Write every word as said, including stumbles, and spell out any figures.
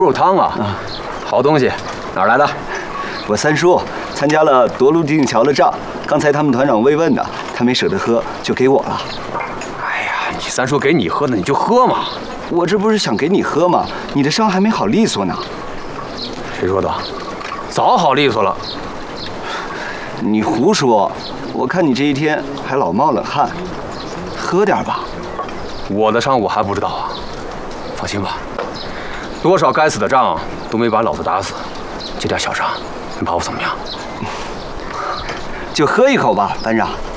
猪肉汤啊，嗯、好东西，哪儿来的？ 我三叔参加了夺路定桥的仗，刚才他们团长慰问的，他没舍得喝，就给我了。 哎呀，你三叔给你喝的，你就喝嘛。 我这不是想给你喝吗？你的伤还没好利索呢。 谁说的？早好利索了。 你胡说！我看你这一天还老冒冷汗，喝点吧。 我的伤我还不知道啊。放心吧。 多少该死的仗都没把老子打死，这点小伤，你怕我怎么样？ 就喝一口吧，班长。